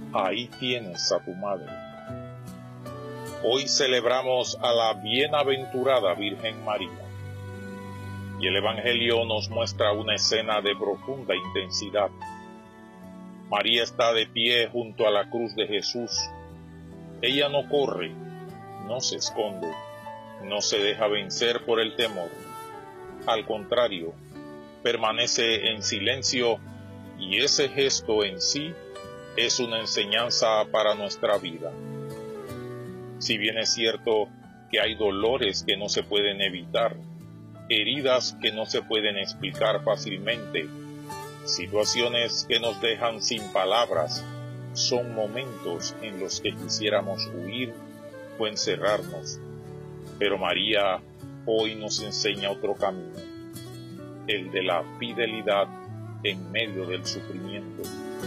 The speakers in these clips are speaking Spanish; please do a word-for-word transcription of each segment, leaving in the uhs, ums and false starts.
ahí tienes a tu madre. Hoy celebramos a la bienaventurada Virgen María, y el Evangelio nos muestra una escena de profunda intensidad. María está de pie junto a la cruz de Jesús. Ella no corre, no se esconde, no se deja vencer por el temor. Al contrario, permanece en silencio, y ese gesto en sí es una enseñanza para nuestra vida. Si bien es cierto que hay dolores que no se pueden evitar, heridas que no se pueden explicar fácilmente, situaciones que nos dejan sin palabras, son momentos en los que quisiéramos huir o encerrarnos. Pero María hoy nos enseña otro camino, el de la fidelidad en medio del sufrimiento.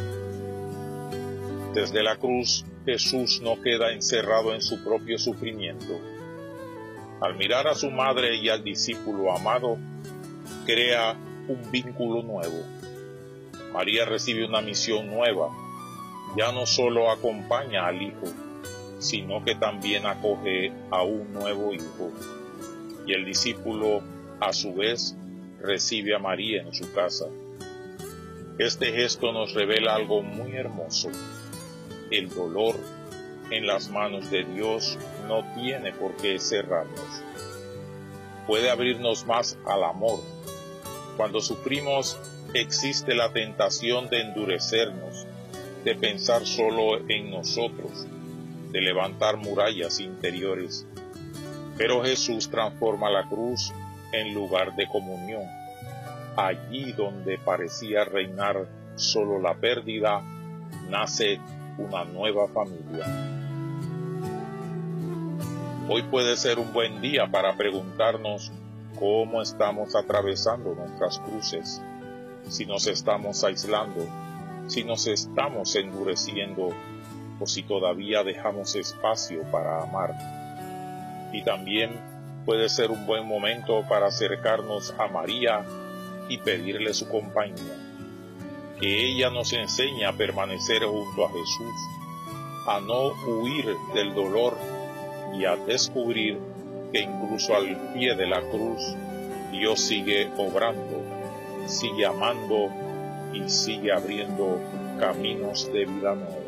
Desde la cruz, Jesús no queda encerrado en su propio sufrimiento. Al mirar a su madre y al discípulo amado, crea un vínculo nuevo. María recibe una misión nueva. Ya no solo acompaña al Hijo, sino que también acoge a un nuevo Hijo. Y el discípulo, a su vez, recibe a María en su casa. Este gesto nos revela algo muy hermoso. El dolor en las manos de Dios no tiene por qué cerrarnos. Puede abrirnos más al amor. Cuando sufrimos, existe la tentación de endurecernos, de pensar solo en nosotros, de levantar murallas interiores. Pero Jesús transforma la cruz en lugar de comunión. Allí donde parecía reinar solo la pérdida, nace una nueva familia. Hoy puede ser un buen día para preguntarnos cómo estamos atravesando nuestras cruces, si nos estamos aislando, si nos estamos endureciendo o si todavía dejamos espacio para amar. Y también puede ser un buen momento para acercarnos a María y pedirle su compañía, que ella nos enseñe a permanecer junto a Jesús, a no huir del dolor y a descubrir que incluso al pie de la cruz Dios sigue obrando, sigue amando y sigue abriendo caminos de vida nueva.